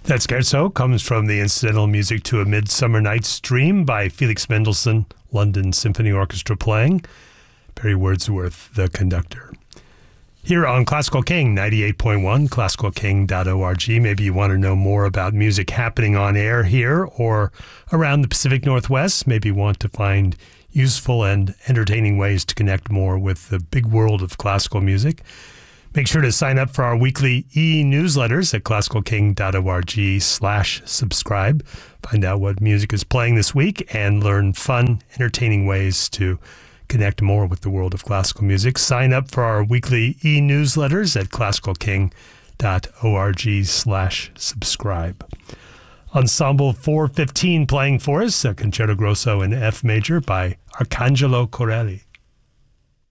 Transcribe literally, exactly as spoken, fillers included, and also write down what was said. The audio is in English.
That scherzo comes from the incidental music to A Midsummer Night's Dream by Felix Mendelssohn, London Symphony Orchestra playing. Barry Wordsworth, the conductor. Here on Classical King ninety-eight point one, classical king dot org. Maybe you want to know more about music happening on air here or around the Pacific Northwest. Maybe you want to find useful and entertaining ways to connect more with the big world of classical music. Make sure to sign up for our weekly e-newsletters at classical king dot org slash subscribe. Find out what music is playing this week and learn fun, entertaining ways to connect more with the world of classical music. Sign up for our weekly e-newsletters at classical king dot org slash subscribe. Ensemble four fifteen playing for us, a Concerto Grosso in F major by Arcangelo Corelli.